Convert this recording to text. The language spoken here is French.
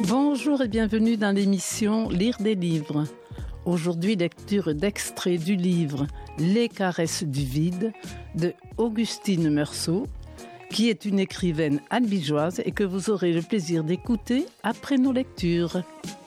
Bonjour et bienvenue dans l'émission Lire des livres. Aujourd'hui, lecture d'extraits du livre Les caresses du vide de Augustine Meursault, qui est une écrivaine albigeoise et que vous aurez le plaisir d'écouter après nos lectures.